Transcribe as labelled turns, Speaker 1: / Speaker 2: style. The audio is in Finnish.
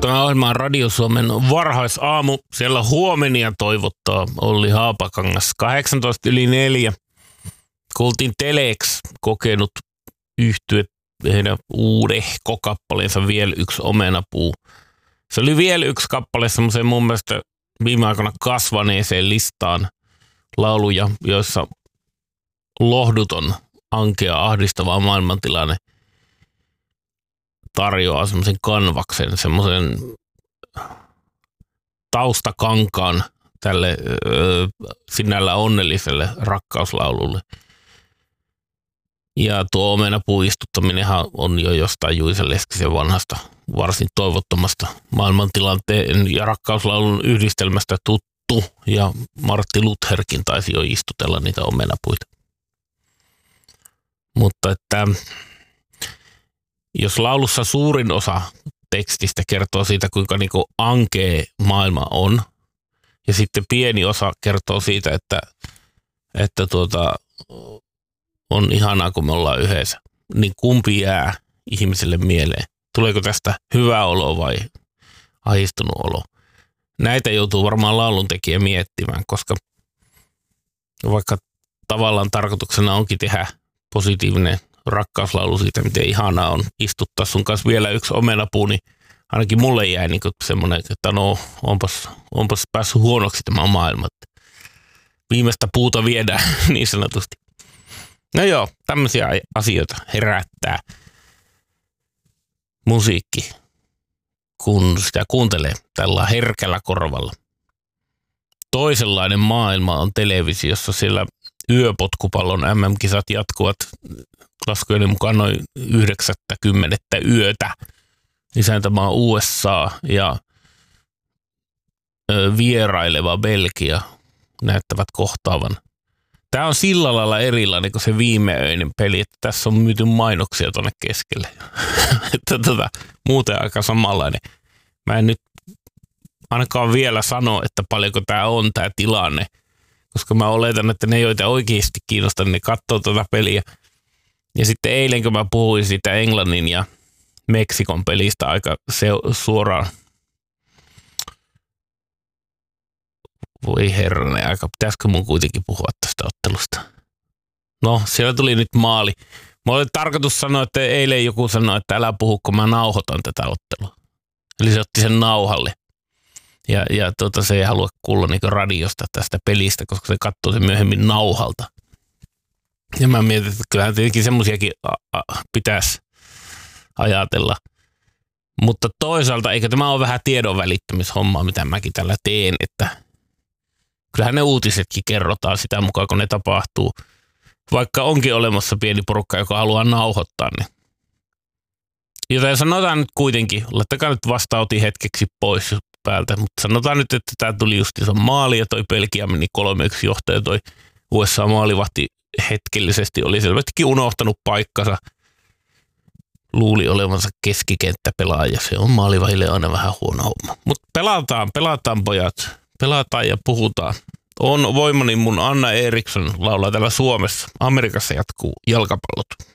Speaker 1: Tämä ohjelma on Radio Suomen varhaisaamu. Siellä huomenia toivottaa Olli Haapakangas 4:18. Kuultiin Telex, kokenut yhtye heidän uudehko-kappaleensa Vielä yksi omenapuu. Se oli vielä yksi kappale semmoiseen mun mielestä viime aikoina kasvaneeseen listaan lauluja, joissa lohduton, ankea, ahdistava maailmantilanne tarjoaa semmoisen kanvaksen, semmoisen taustakankaan tälle sinällä onnelliselle rakkauslaululle. Ja tuo omenapuu istuttaminenhan on jo jostain Juisa Leskisen vanhasta, varsin toivottomasta maailmantilanteen ja rakkauslaulun yhdistelmästä tuttu. Ja Martti Lutherkin taisi jo istutella niitä omenapuita. Mutta että jos laulussa suurin osa tekstistä kertoo siitä, kuinka niinku ankea maailma on, ja sitten pieni osa kertoo siitä, että on ihanaa, kun me ollaan yhdessä, niin kumpi jää ihmiselle mieleen? Tuleeko tästä hyvä olo vai ahdistunut olo? Näitä joutuu varmaan lauluntekijä miettimään, koska vaikka tavallaan tarkoituksena onkin tehdä positiivinen rakkauslaulu siitä, miten ihanaa on istuttaa sun kanssa vielä yksi omenapuu, niin ainakin mulle jäi niin semmoinen, että no onpas päässyt huonoksi tämä maailma. Viimeistä puuta viedään niin sanotusti. No joo, tämmöisiä asioita herättää musiikki, kun sitä kuuntelee tällä herkällä korvalla. Toisenlainen maailma on televisiossa, siellä yöpotkupallon MM-kisat jatkuvat laskujeni mukaan noin 90 yötä. Isäntämaa USA ja vieraileva Belgia näyttävät kohtaavan. Tämä on sillä lailla erilainen kuin se viimeöinen peli, että tässä on myyty mainoksia tuonne keskelle. Että muuten aika samanlainen. Mä en nyt ainakaan vielä sano, että paljonko tämä on tämä tilanne, koska mä oletan, että ne, joita oikeasti kiinnostaa, ne katsoo tuota peliä. Ja sitten eilen, kun mä puhuin siitä Englannin ja Meksikon pelistä aika suoraan. Voi herranen aika, pitäisikö mun kuitenkin puhua tästä ottelusta? No, siellä tuli nyt maali. Mä olin tarkoitus sanoa, että eilen joku sanoi, että älä puhu, kun mä nauhoitan tätä ottelua. Eli se otti sen nauhalle. Ja se ei halua kuulla niinku radiosta tästä pelistä, koska se katsoo sen myöhemmin nauhalta. Ja mä mietin, että kyllähän tietenkin semmoisiakin pitäisi ajatella. Mutta toisaalta, eikö tämä ole vähän tiedon välittämishommaa, mitä mäkin tällä teen, että kyllähän ne uutisetkin kerrotaan sitä mukaan, kun ne tapahtuu. Vaikka onkin olemassa pieni porukka, joka haluaa nauhoittaa ne. Joten sanotaan nyt kuitenkin, laittakaa nyt vastautin hetkeksi pois päältä, mutta sanotaan nyt, että tämä tuli justiinsa maali ja toi Belgia meni 3-1 johtaja, toi USA-maalivahti hetkellisesti oli selvästikin unohtanut paikkansa. Luuli olevansa keskikenttäpelaaja. Se on maalivahille aina vähän huono homma. Mutta pelataan pojat. Pelataan ja puhutaan. On voimani mun Anna Eriksson laulaa täällä Suomessa. Amerikassa jatkuu jalkapallot.